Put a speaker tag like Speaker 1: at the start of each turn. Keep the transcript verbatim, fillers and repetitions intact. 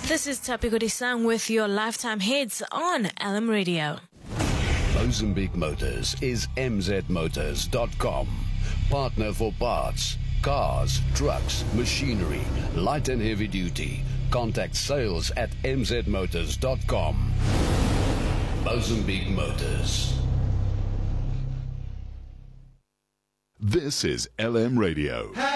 Speaker 1: This is Tapikoti Sang with your lifetime hits on L M Radio.
Speaker 2: Mozambique Motors is m z motors dot com. Partner for parts, cars, trucks, machinery, light and heavy duty. Contact sales at m z motors dot com. Mozambique Motors.
Speaker 3: This is L M Radio.